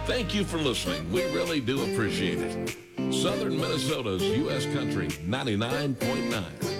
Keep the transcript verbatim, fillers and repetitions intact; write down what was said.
Thank you for listening. We really do appreciate it. Southern Minnesota's U S Country ninety-nine point nine.